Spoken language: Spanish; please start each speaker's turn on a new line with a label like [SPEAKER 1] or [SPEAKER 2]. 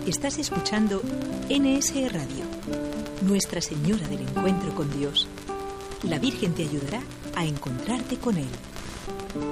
[SPEAKER 1] Estás escuchando NSE Radio. Nuestra Señora del Encuentro con Dios. La Virgen te ayudará a encontrarte con Él.